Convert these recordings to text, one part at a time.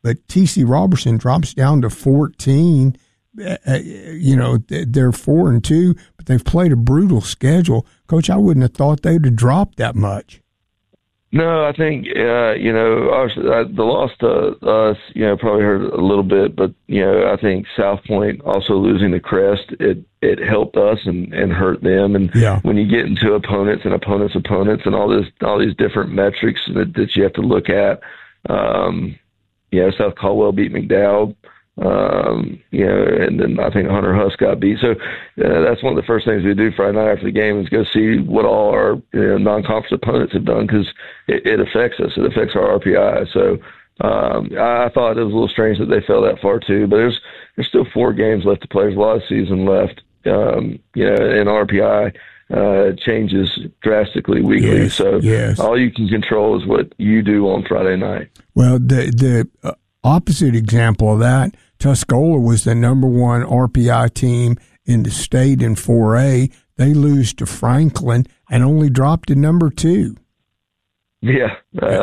but T.C. Robertson drops down to 14. They're 4-2, but they've played a brutal schedule. Coach, I wouldn't have thought they would have dropped that much. No, I think, obviously, the loss to us, probably hurt a little bit, but, I think South Point also losing to Crest, it helped us and hurt them. And when you get into opponents and and all these different metrics that you have to look at, South Caldwell beat McDowell, and then I think Hunter Huss got beat. So that's one of the first things we do Friday night after the game is go see what all our non-conference opponents have done, because it affects us. It affects our RPI. So I thought it was a little strange that they fell that far too. But there's still 4 games left to play. There's a lot of season left. And RPI changes drastically weekly. All you can control is what you do on Friday night. Well, the opposite example of that, Tuscola was the number 1 RPI team in the state in 4A. They lose to Franklin and only dropped to number 2. Yeah.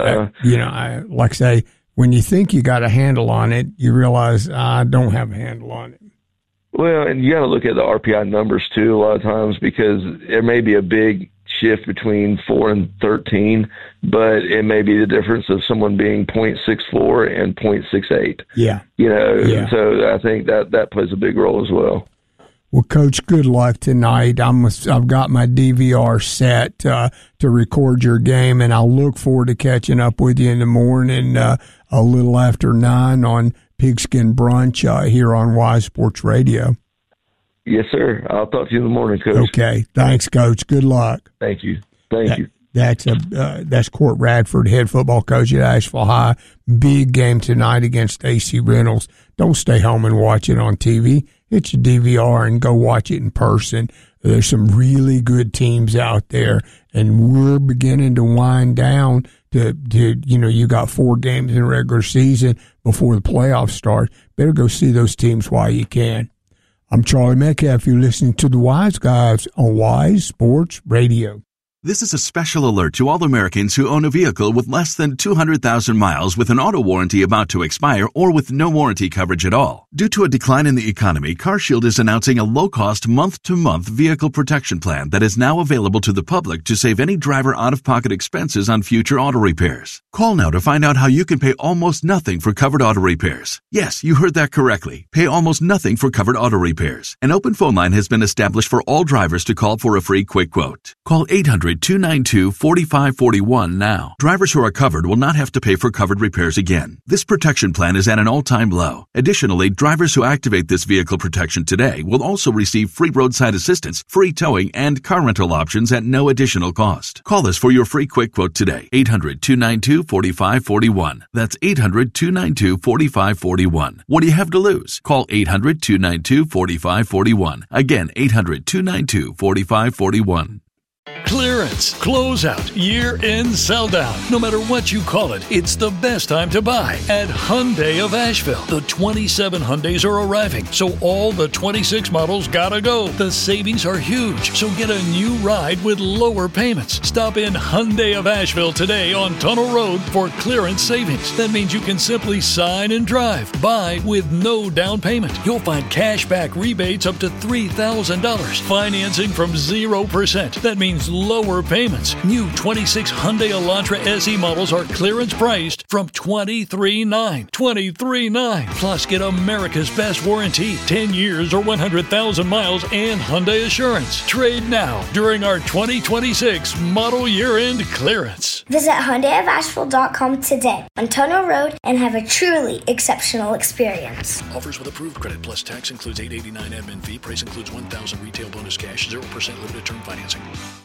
Like I say, when you think you got a handle on it, you realize I don't have a handle on it. Well, and you got to look at the RPI numbers too a lot of times, because there may be a big shift between 4 and 13, but it may be the difference of someone being 0.64 and 0.68. Yeah. So I think that plays a big role as well. Well, Coach, good luck tonight. I've got my DVR set to record your game, and I'll look forward to catching up with you in the morning a little after 9 on Pigskin Brunch here on Wise Sports Radio. Yes, sir. I'll talk to you in the morning, Coach. Okay. Thanks, Coach. Good luck. Thank you. Thank you. That's Court Radford, head football coach at Asheville High. Big game tonight against AC Reynolds. Don't stay home and watch it on TV. Get your DVR and go watch it in person. There's some really good teams out there, and we're beginning to wind down to you got 4 games in regular season before the playoffs start. Better go see those teams while you can. I'm Charlie Metcalf. You're listening to the Wise Guys on Wise Sports Radio. This is a special alert to all Americans who own a vehicle with less than 200,000 miles with an auto warranty about to expire or with no warranty coverage at all. Due to a decline in the economy, CarShield is announcing a low-cost month-to-month vehicle protection plan that is now available to the public to save any driver out-of-pocket expenses on future auto repairs. Call now to find out how you can pay almost nothing for covered auto repairs. Yes, you heard that correctly. Pay almost nothing for covered auto repairs. An open phone line has been established for all drivers to call for a free quick quote. Call 800-292-4541 now. Drivers who are covered will not have to pay for covered repairs again. This protection plan is at an all-time low. Additionally, drivers who activate this vehicle protection today will also receive free roadside assistance, free towing, and car rental options at no additional cost. Call us for your free quick quote today. 800-292-4541. That's 800-292-4541. What do you have to lose? Call 800-292-4541. Again, 800-292-4541. Clearance, closeout, year-end sell-down. No matter what you call it, it's the best time to buy at Hyundai of Asheville. The 27 Hyundais are arriving, so all the 26 models gotta go. The savings are huge, so get a new ride with lower payments. Stop in Hyundai of Asheville today on Tunnel Road for clearance savings. That means you can simply sign and drive. Buy with no down payment. You'll find cash back rebates up to $3,000. Financing from 0%. That means lower payments. New 26 Hyundai Elantra SE models are clearance priced from $23,900. $23,900. Plus, get America's best warranty, 10 years or 100,000 miles, and Hyundai Assurance. Trade now during our 2026 model year-end clearance. Visit HyundaiofAsheville.com today on Tunnel Road and have a truly exceptional experience. Offers with approved credit plus tax includes $889 admin fee. Price includes $1,000 retail bonus cash, 0% limited term financing.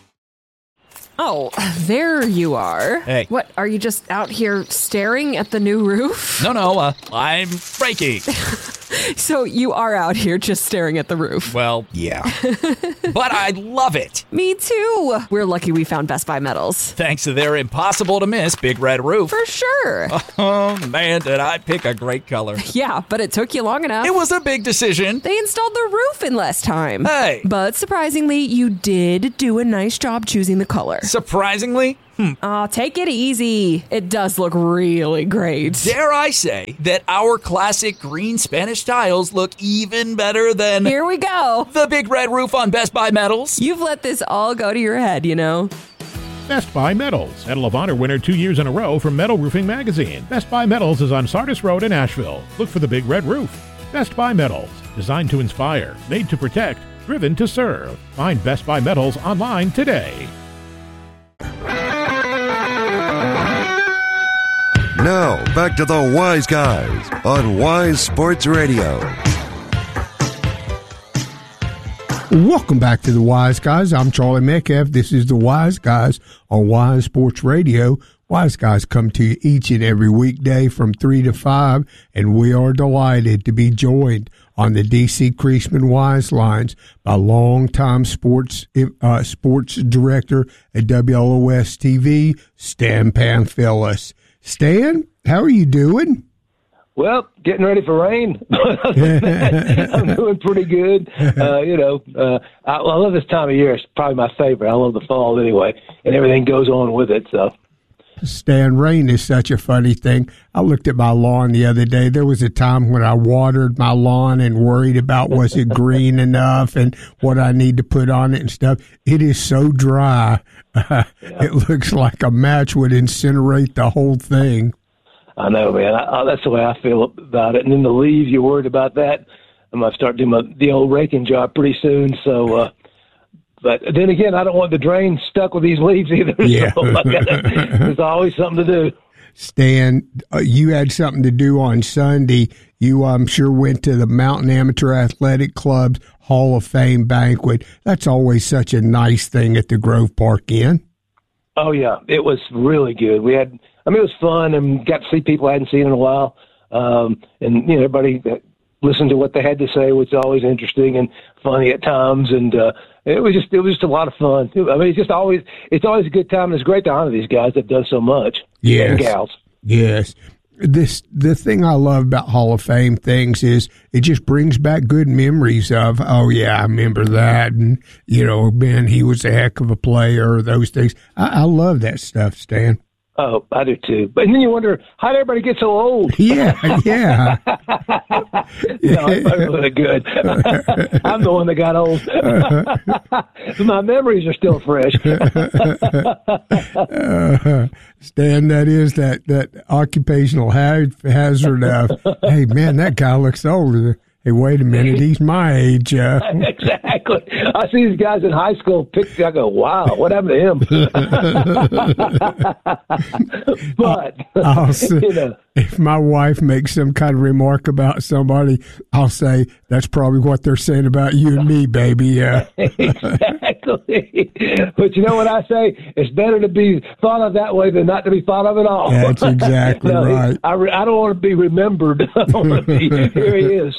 Oh, there you are. Hey. What, are you just out here staring at the new roof? No, I'm braking. So you are out here just staring at the roof? Well, yeah. But I love it. Me too. We're lucky we found Best Buy Metals. Thanks to their impossible-to-miss Big Red Roof. For sure. Oh, man, did I pick a great color. Yeah, but it took you long enough. It was a big decision. They installed the roof in less time. Hey. But surprisingly, you did do a nice job choosing the color. Surprisingly? Oh, take it easy. It does look really great. Dare I say that our classic green Spanish tiles look even better than... Here we go. The big red roof on Best Buy Metals. You've let this all go to your head, you know. Best Buy Metals, Medal of Honor winner 2 years in a row from Metal Roofing Magazine. Best Buy Metals is on Sardis Road in Asheville. Look for the big red roof. Best Buy Metals, designed to inspire, made to protect, driven to serve. Find Best Buy Metals online today. Now, back to the Wise Guys on Wise Sports Radio. Welcome back to the Wise Guys. I'm Charlie Metcalf. This is the Wise Guys on Wise Sports Radio. Wise Guys come to you each and every weekday from 3 to 5, and we are delighted to be joined on the D.C. Creasman Wise Lines by longtime sports director at WLOS TV, Stan Pamphilus. Stan, how are you doing? Well, getting ready for rain. I'm doing pretty good. I love this time of year. It's probably my favorite. I love the fall anyway, and everything goes on with it. So, Stan, rain is such a funny thing. I looked at my lawn the other day. There was a time when I watered my lawn and worried about was it green enough and what I need to put on it and stuff. It is so dry. It looks like a match would incinerate the whole thing. I know, man. That's the way I feel about it. And then the leaves, you're worried about that. I'm going to start doing the old raking job pretty soon. So, but then again, I don't want the drain stuck with these leaves either. Yeah. So there's always something to do. Stan, you had something to do on Sunday. You, I'm sure, went to the Mountain Amateur Athletic Club's Hall of Fame banquet. That's always such a nice thing at the Grove Park Inn. Oh, yeah. It was really good. It was fun and got to see people I hadn't seen in a while. And, everybody listened to what they had to say, which is always interesting and funny at times. And it was just a lot of fun. I mean, it's always a good time. And it's great to honor these guys that have done so much. Yes. And gals. Yes. The thing I love about Hall of Fame things is it just brings back good memories of, oh, yeah, I remember that. And, Ben, he was a heck of a player, those things. I love that stuff, Stan. Oh, I do too. But then you wonder, how did everybody get so old? Yeah. No, I'm really good. I'm the one that got old. My memories are still fresh. Stan, that is that occupational hazard of, hey, man, that guy looks older. Hey, wait a minute, he's my age. Exactly. I see these guys in high school I go, wow, what happened to him? But, if my wife makes some kind of remark about somebody, I'll say, that's probably what they're saying about you and me, baby. Exactly. But you know what I say? It's better to be thought of that way than not to be thought of at all. That's exactly right. I don't want to be remembered. I want to be, here he is.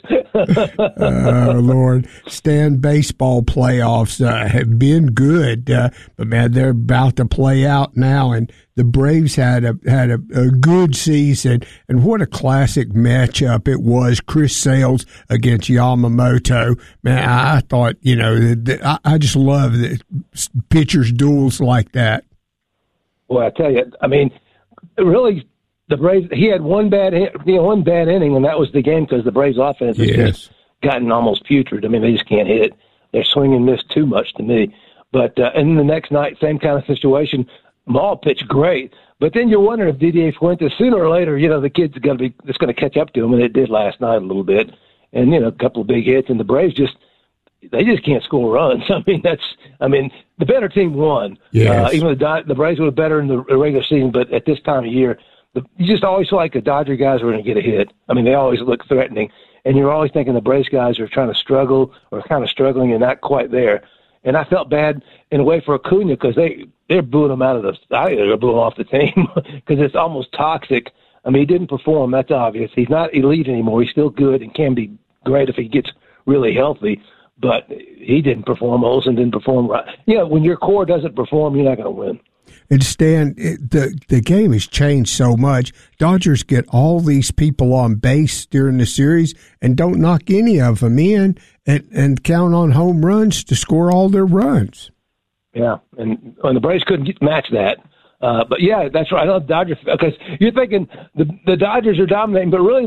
Lord. Stan, baseball playoffs have been good, but man, they're about to play out now, and the Braves had a good season, and what a classic matchup it was. Chris Sales against Yamamoto. Man, I thought, I just love the pitchers' duels like that. Well, I tell you, I mean, really, the Braves. He had one bad inning, and that was the game because the Braves' offense has just gotten almost putrid. I mean, they just can't hit. Their swing and miss too much to me. But and the next night, same kind of situation. Maul pitched great, but then you're wondering if Didier Fuentes, sooner or later, the kid's going to catch up to him, and it did last night a little bit, and a couple of big hits, and the Braves just can't score runs. I mean, the better team won. Yes. Even the Braves were better in the regular season, but at this time of year, you just always feel like the Dodger guys are going to get a hit. I mean, they always look threatening, and you're always thinking the Braves guys are trying to struggle or kind of struggling and not quite there. And I felt bad in a way for Acuna because they're booing him out of they're booing off the team because it's almost toxic. I mean, he didn't perform. That's obvious. He's not elite anymore. He's still good and can be great if he gets really healthy. But he didn't perform. Olsen didn't perform right. When your core doesn't perform, you're not going to win. And Stan, the game has changed so much. Dodgers get all these people on base during the series and don't knock any of them in and count on home runs to score all their runs. Yeah, and the Braves couldn't match that. But yeah, that's right. I love Dodgers because you're thinking the Dodgers are dominating, but really